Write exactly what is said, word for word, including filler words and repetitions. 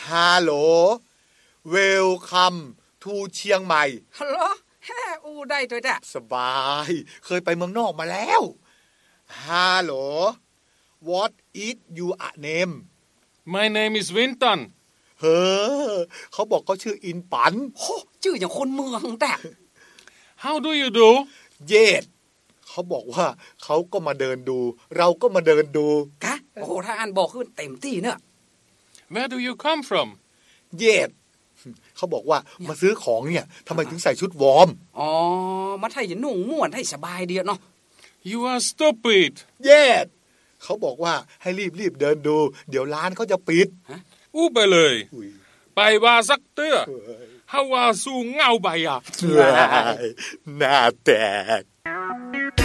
ฮัลโหล Welcome to เชียงใหม่ฮัลโหลแฮ่อูได้ด้วยจ้ะสบายเคยไปเมืองนอกมาแล้วฮัลโหล What is your name My name is Winton เฮ้อเขาบอกเขาชื่ออินปันโหชื่ออย่างคนเมืองแต่ How do you do เย็ดเขาบอกว่าเขาก็มาเดินดูเราก็มาเดินดูกะโอ้โหถ้าอ่านบอกขึ้นเต็มที่เนอะ Where do you come from เย็ดเขาบอกว่ามาซื้อของเนี่ยทำไมถึงใส่ชุดวอร์มอ๋อมาไทยหนุ่งม่วนให้สบายเดียวเนาะ You are stupid เย็ดเขาบอกว่าให้รีบๆเดินดูเดี๋ยวร้านเขาจะปิดอู้ไปเลยไปว่าสักเตื้อเฮาว่าสู้เงาไปอ่ะหน้าแตก